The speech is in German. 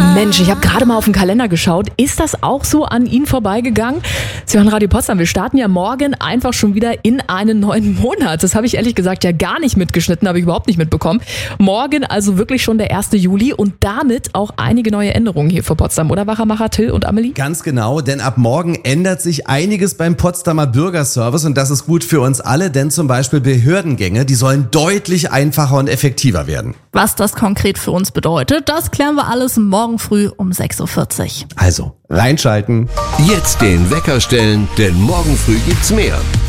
Mensch, ich habe gerade mal auf den Kalender geschaut. Ist das auch so an Ihnen vorbeigegangen? Sie hören Radio Potsdam. Wir starten ja morgen einfach schon wieder in einen neuen Monat. Das habe ich ehrlich gesagt ja gar nicht mitgeschnitten, habe ich überhaupt nicht mitbekommen. Morgen also wirklich schon der 1. Juli und damit auch einige neue Änderungen hier für Potsdam. Oder Wachermacher Till und Amelie? Ganz genau, denn ab morgen ändert sich einiges beim Potsdamer Bürgerservice und das ist gut für uns alle, denn zum Beispiel Behördengänge, die sollen deutlich einfacher und effektiver werden. Was das konkret für uns bedeutet, das klären wir alles morgen früh um 6.40 Uhr. Also, reinschalten. Jetzt den Wecker stellen, denn morgen früh gibt's mehr.